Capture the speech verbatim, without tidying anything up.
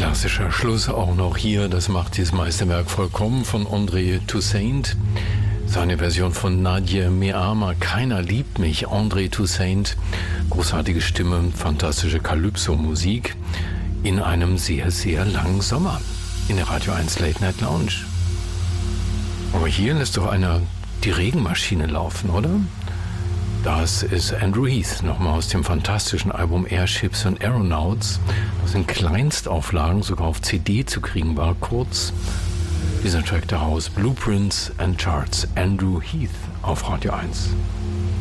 Klassischer Schluss auch noch hier, das macht dieses Meisterwerk vollkommen von André Toussaint. Seine Version von Nadia Me Ama, Keiner liebt mich, André Toussaint. Großartige Stimme, fantastische Calypso-Musik in einem sehr, sehr langen Sommer in der Radio eins Late Night Lounge. Aber hier lässt doch einer die Regenmaschine laufen, oder? Das ist Andrew Heath, nochmal aus dem fantastischen Album Airships and Aeronauts, das in Kleinstauflagen sogar auf C D zu kriegen war, kurz. Dieser Track daraus, Blueprints and Charts, Andrew Heath auf Radio eins.